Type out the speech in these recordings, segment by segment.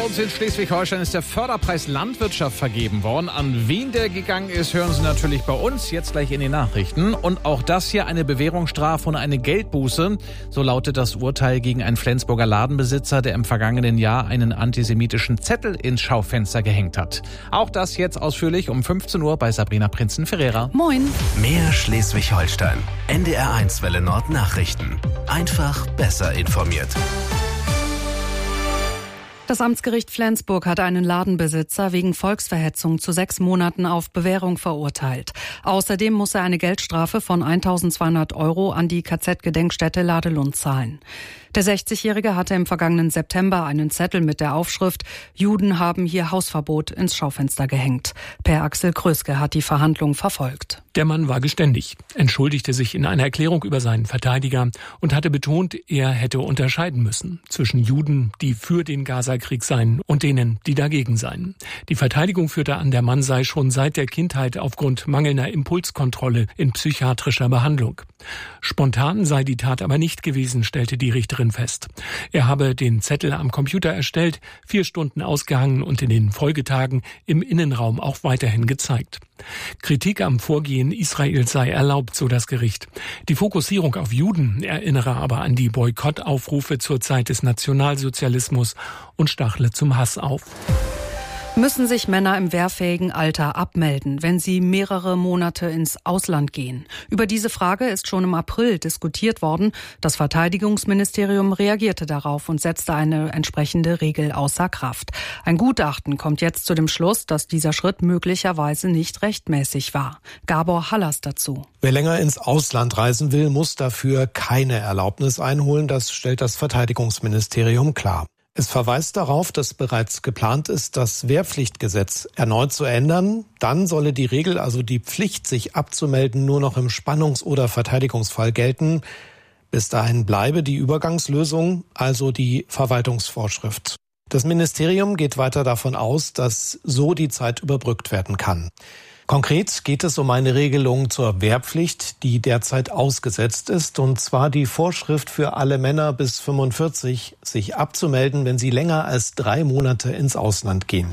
uns in Schleswig-Holstein ist der Förderpreis Landwirtschaft vergeben worden. An wen der gegangen ist, hören Sie natürlich bei uns jetzt gleich in den Nachrichten. Und auch das hier eine Bewährungsstrafe und eine Geldbuße. So lautet das Urteil gegen einen Flensburger Ladenbesitzer, der im vergangenen Jahr einen antisemitischen Zettel ins Schaufenster gehängt hat. Auch das jetzt ausführlich um 15 Uhr bei Sabrina Prinzen-Ferreira. Moin. Mehr Schleswig-Holstein. NDR1 Welle Nord Nachrichten. Einfach besser informiert. Das Amtsgericht Flensburg hat einen Ladenbesitzer wegen Volksverhetzung zu 6 Monaten auf Bewährung verurteilt. Außerdem muss er eine Geldstrafe von 1.200 € an die KZ-Gedenkstätte Ladelund zahlen. Der 60-Jährige hatte im vergangenen September einen Zettel mit der Aufschrift „Juden haben hier Hausverbot" ins Schaufenster gehängt. Per Axel Kröske hat die Verhandlung verfolgt. Der Mann war geständig, entschuldigte sich in einer Erklärung über seinen Verteidiger und hatte betont, er hätte unterscheiden müssen zwischen Juden, die für den Gaza-Krieg seien, und denen, die dagegen seien. Die Verteidigung führte an, der Mann sei schon seit der Kindheit aufgrund mangelnder Impulskontrolle in psychiatrischer Behandlung. Spontan sei die Tat aber nicht gewesen, stellte die Richterin fest. Er habe den Zettel am Computer erstellt, 4 Stunden ausgehangen und in den Folgetagen im Innenraum auch weiterhin gezeigt. Kritik am Vorgehen Israels sei erlaubt, so das Gericht. Die Fokussierung auf Juden erinnere aber an die Boykottaufrufe zur Zeit des Nationalsozialismus und stachle zum Hass auf. Müssen sich Männer im wehrfähigen Alter abmelden, wenn sie mehrere Monate ins Ausland gehen? Über diese Frage ist schon im April diskutiert worden. Das Verteidigungsministerium reagierte darauf und setzte eine entsprechende Regel außer Kraft. Ein Gutachten kommt jetzt zu dem Schluss, dass dieser Schritt möglicherweise nicht rechtmäßig war. Gabor Hallas dazu. Wer länger ins Ausland reisen will, muss dafür keine Erlaubnis einholen. Das stellt das Verteidigungsministerium klar. Es verweist darauf, dass bereits geplant ist, das Wehrpflichtgesetz erneut zu ändern. Dann solle die Regel, also die Pflicht, sich abzumelden, nur noch im Spannungs- oder Verteidigungsfall gelten. Bis dahin bleibe die Übergangslösung, also die Verwaltungsvorschrift. Das Ministerium geht weiter davon aus, dass so die Zeit überbrückt werden kann. Konkret geht es um eine Regelung zur Wehrpflicht, die derzeit ausgesetzt ist, und zwar die Vorschrift für alle Männer bis 45, sich abzumelden, wenn sie länger als 3 Monate ins Ausland gehen.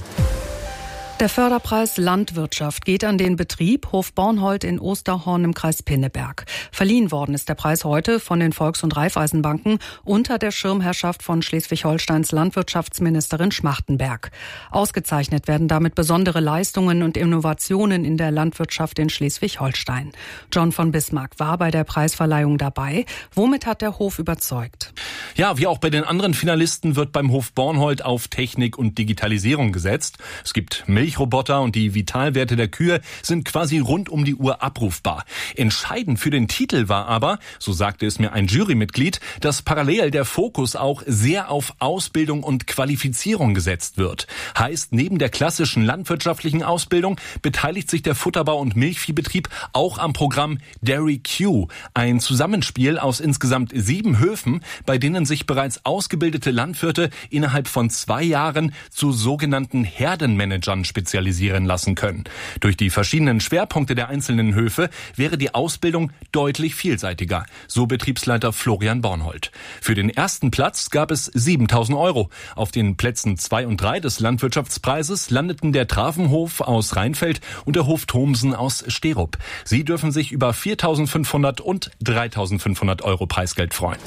Der Förderpreis Landwirtschaft geht an den Betrieb Hof Bornhold in Osterhorn im Kreis Pinneberg. Verliehen worden ist der Preis heute von den Volks- und Raiffeisenbanken unter der Schirmherrschaft von Schleswig-Holsteins Landwirtschaftsministerin Schmachtenberg. Ausgezeichnet werden damit besondere Leistungen und Innovationen in der Landwirtschaft in Schleswig-Holstein. John von Bismarck war bei der Preisverleihung dabei. Womit hat der Hof überzeugt? Ja, wie auch bei den anderen Finalisten wird beim Hof Bornhold auf Technik und Digitalisierung gesetzt. Es gibt Milchroboter und die Vitalwerte der Kühe sind quasi rund um die Uhr abrufbar. Entscheidend für den Titel war aber, so sagte es mir ein Jurymitglied, dass parallel der Fokus auch sehr auf Ausbildung und Qualifizierung gesetzt wird. Heißt, neben der klassischen landwirtschaftlichen Ausbildung beteiligt sich der Futterbau- und Milchviehbetrieb auch am Programm Dairy Q, ein Zusammenspiel aus insgesamt 7 Höfen, bei denen sich bereits ausgebildete Landwirte innerhalb von 2 Jahren zu sogenannten Herdenmanagern spezialisieren lassen können. Durch die verschiedenen Schwerpunkte der einzelnen Höfe wäre die Ausbildung deutlich vielseitiger, so Betriebsleiter Florian Bornhold. Für den ersten Platz gab es 7.000 €. Auf den Plätzen 2 und 3 des Landwirtschaftspreises landeten der Travenhof aus Rheinfeld und der Hof Thomsen aus Sterup. Sie dürfen sich über 4.500 und 3.500 € Preisgeld freuen.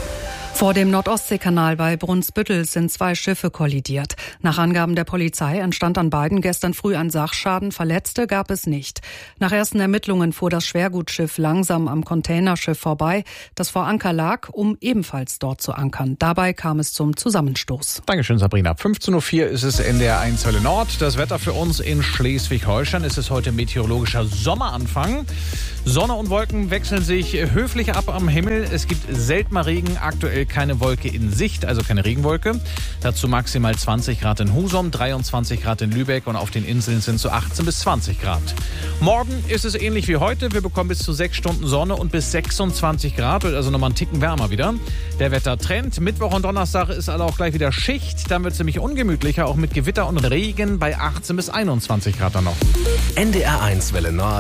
Vor dem Nordostseekanal bei Brunsbüttel sind 2 Schiffe kollidiert. Nach Angaben der Polizei entstand an beiden gestern früh ein Sachschaden. Verletzte gab es nicht. Nach ersten Ermittlungen fuhr das Schwergutschiff langsam am Containerschiff vorbei, das vor Anker lag, um ebenfalls dort zu ankern. Dabei kam es zum Zusammenstoß. Dankeschön, Sabrina. 15.04 Uhr ist es NDR1 Welle Nord. Das Wetter für uns in Schleswig-Holstein. Es ist heute meteorologischer Sommeranfang. Sonne und Wolken wechseln sich höflich ab am Himmel. Es gibt selten mal Regen, aktuell keine Wolke in Sicht, also keine Regenwolke. Dazu maximal 20 Grad in Husum, 23 Grad in Lübeck und auf den Inseln sind so 18 bis 20 Grad. Morgen ist es ähnlich wie heute. Wir bekommen bis zu 6 Stunden Sonne und bis 26 Grad, also nochmal einen Ticken wärmer wieder. Der Wettertrend. Mittwoch und Donnerstag ist alle auch gleich wieder Schicht. Dann wird es nämlich ungemütlicher, auch mit Gewitter und Regen bei 18 bis 21 Grad dann noch. NDR1 Welle Nord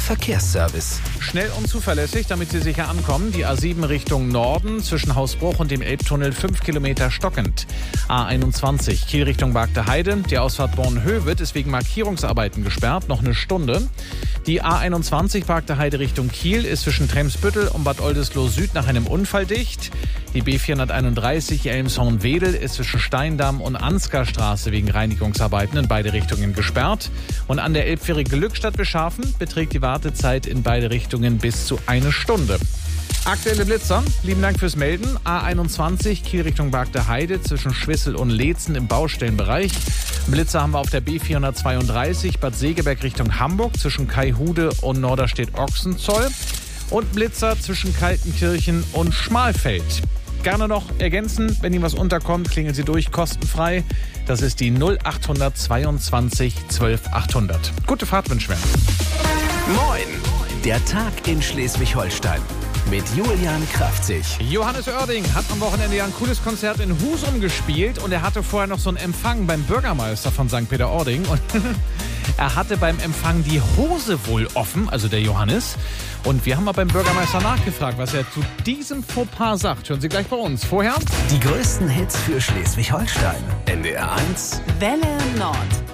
Verkehrsservice. Schnell und zuverlässig, damit Sie sicher ankommen. Die A7 Richtung Norden zwischen Hausbruch und dem Elbtunnel 5 Kilometer stockend. A21 Kiel Richtung Bagde-Heide. Die Ausfahrt Bornhöved ist wegen Markierungsarbeiten gesperrt. Noch eine Stunde. Die A21 Bagde-Heide Richtung Kiel ist zwischen Tremsbüttel und Bad Oldesloe Süd nach einem Unfall dicht. Die B431 Elmshorn-Wedel ist zwischen Steindamm und Ansgarstraße wegen Reinigungsarbeiten in beide Richtungen gesperrt. Und an der Elbfähre Glückstadt-Beschafen beträgt die Wartezeit in beide Richtungen bis zu 1 Stunde. Aktuelle Blitzer, lieben Dank fürs Melden. A21 Kiel Richtung Bagde-Heide zwischen Schwissel und Leetzen im Baustellenbereich. Blitzer haben wir auf der B432 Bad Segeberg Richtung Hamburg zwischen Kaihude und Norderstedt-Ochsenzoll. Und Blitzer zwischen Kaltenkirchen und Schmalfeld. Gerne noch ergänzen, wenn Ihnen was unterkommt, klingeln Sie durch, kostenfrei. Das ist die 0822 12 800. Gute Fahrt wünschen wir. Moin! Der Tag in Schleswig-Holstein mit Julian Kraftzig. Johannes Oerding hat am Wochenende ja ein cooles Konzert in Husum gespielt und er hatte vorher noch so einen Empfang beim Bürgermeister von St. Peter-Ording und er hatte beim Empfang die Hose wohl offen, also der Johannes. Und wir haben mal beim Bürgermeister nachgefragt, was er zu diesem Fauxpas sagt. Hören Sie gleich bei uns. Vorher Die größten Hits für Schleswig-Holstein. NDR 1 Welle Nord.